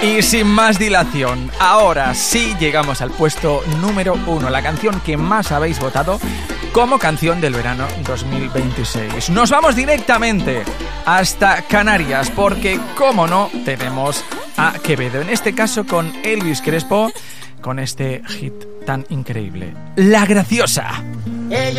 Y sin más dilación, ahora sí llegamos al puesto número 1, la canción que más habéis votado como canción del verano 2026. Nos vamos directamente hasta Canarias porque, como no, tenemos a Quevedo, en este caso con Elvis Crespo, con este hit tan increíble, La Graciosa.